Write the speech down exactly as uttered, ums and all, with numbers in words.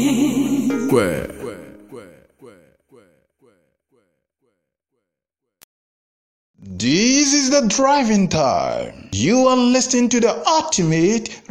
This is the driving time. You are listening to the ultimate